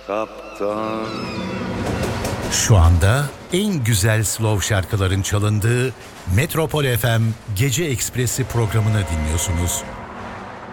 kaptan. Şu anda en güzel slow şarkıların çalındığı Metropol FM Gece Ekspresi programını dinliyorsunuz.